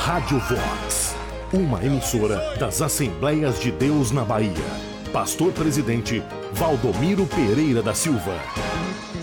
Rádio Vox, uma emissora das Assembleias de Deus na Bahia. Pastor Presidente Valdomiro Pereira da Silva.